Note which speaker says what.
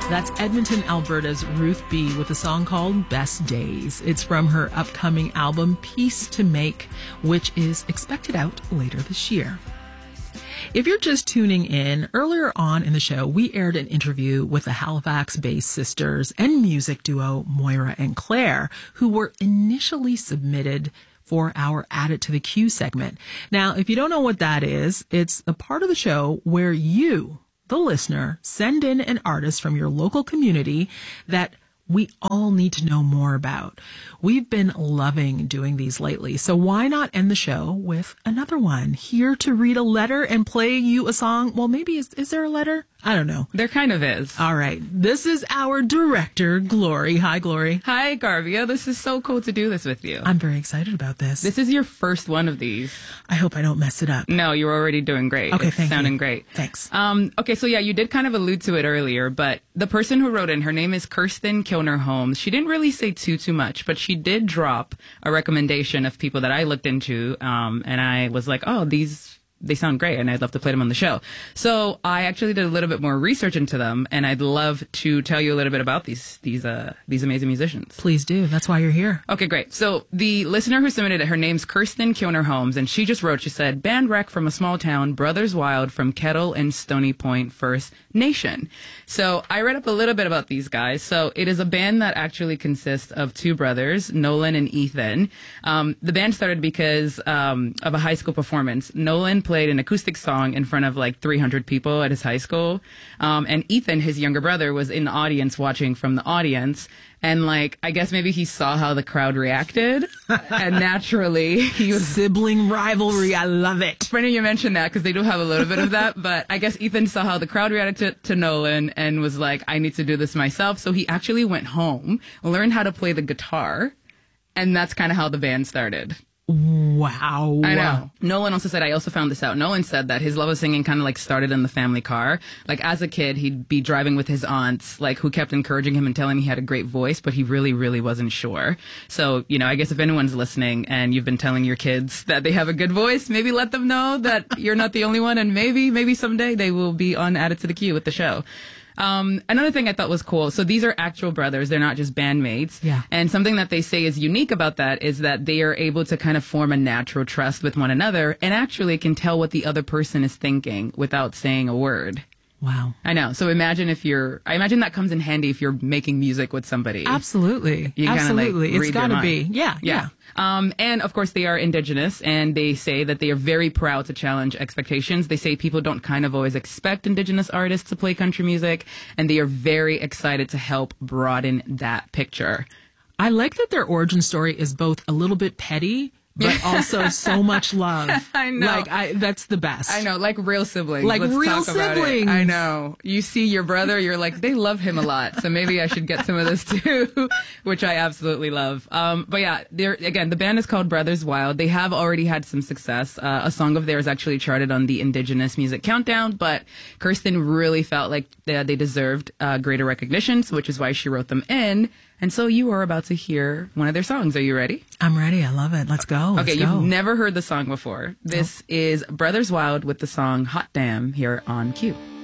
Speaker 1: That's Edmonton, Alberta's Ruth B. with a song called Best Days. It's from her upcoming album, Peace to Make, which is expected out later this year. If you're just tuning in, earlier on in the show, we aired an interview with the Halifax-based sisters and music duo Moira and Claire, who were initially submitted for our Add It to the Queue segment. Now, if you don't know what that is, it's a part of the show where you, the listener, send in an artist from your local community that we all need to know more about. We've been loving doing these lately, so why not end the show with another one? Here to read a letter and play you a song. Well, maybe is there a letter? I don't know.
Speaker 2: There kind of is.
Speaker 1: All right. This is our director, Glory. Hi, Glory.
Speaker 2: Hi, Garvia. This is so cool to do this with you.
Speaker 1: I'm very excited about this.
Speaker 2: This is your first one of these.
Speaker 1: I hope I don't mess it up.
Speaker 2: No, you're already doing great.
Speaker 1: Okay,
Speaker 2: it's
Speaker 1: thank you.
Speaker 2: sounding great.
Speaker 1: Thanks.
Speaker 2: Okay, so yeah, you did kind of allude to it earlier, but the person who wrote in, her name is Kirsten Kilner Holmes. She didn't really say too much, but she did drop a recommendation of people that I looked into, and I was like, oh, they sound great, and I'd love to play them on the show. So I actually did a little bit more research into them, and I'd love to tell you a little bit about these amazing musicians.
Speaker 1: Please do. That's why you're here.
Speaker 2: Okay, great. So the listener who submitted it, her name's Kirsten Kilner Holmes, and she just wrote, she said, band rec from a small town, Brothers Wild from Kettle and Stony Point First Nation. So I read up a little bit about these guys. So it is a band that actually consists of two brothers, Nolan and Ethan. The band started because of a high school performance. Nolan played an acoustic song in front of like 300 people at his high school. And Ethan, his younger brother, was in the audience watching from the audience. And like, I guess maybe he saw how the crowd reacted. And naturally, he was...
Speaker 1: Sibling rivalry. I love it.
Speaker 2: Funny you mentioned that because they do have a little bit of that. But I guess Ethan saw how the crowd reacted to Nolan and was like, I need to do this myself. So he actually went home, learned how to play the guitar. And that's kind of how the band started.
Speaker 1: Wow.
Speaker 2: I know. Nolan also said, I also found this out. Nolan said that his love of singing kind of like started in the family car. Like as a kid, he'd be driving with his aunts, like who kept encouraging him and telling him he had a great voice, but he really, really wasn't sure. So, you know, I guess if anyone's listening and you've been telling your kids that they have a good voice, maybe let them know that you're not the only one, and maybe someday they will be on Added to the Queue with the show. Another thing I thought was cool. So these are actual brothers. They're not just bandmates.
Speaker 1: Yeah.
Speaker 2: And something that they say is unique about that is that they are able to kind of form a natural trust with one another and actually can tell what the other person is thinking without saying a word.
Speaker 1: Wow.
Speaker 2: I know. So imagine I imagine that comes in handy if you're making music with somebody.
Speaker 1: Absolutely.
Speaker 2: You kinda,
Speaker 1: Absolutely.
Speaker 2: like,
Speaker 1: It's got to be. Yeah.
Speaker 2: Yeah. And of course they are Indigenous, and they say that they are very proud to challenge expectations. They say people don't kind of always expect Indigenous artists to play country music, and they are very excited to help broaden that picture.
Speaker 1: I like that their origin story is both a little bit petty, but also so much love.
Speaker 2: I know.
Speaker 1: Like, that's the best.
Speaker 2: I know, like real siblings.
Speaker 1: Like
Speaker 2: Let's
Speaker 1: real
Speaker 2: talk about
Speaker 1: siblings.
Speaker 2: it. I know. You see your brother, you're like, they love him a lot, so maybe I should get some of this too, which I absolutely love. But yeah, again, the band is called Brothers Wild. They have already had some success. A song of theirs actually charted on the Indigenous Music Countdown, but Kirsten really felt like they deserved greater recognition, which is why she wrote them in. And so you are about to hear one of their songs. Are you ready?
Speaker 1: I'm ready. I love it. Let's go.
Speaker 2: Okay, you've never heard the song before. This is Brothers Wild with the song Hot Damn here on Q.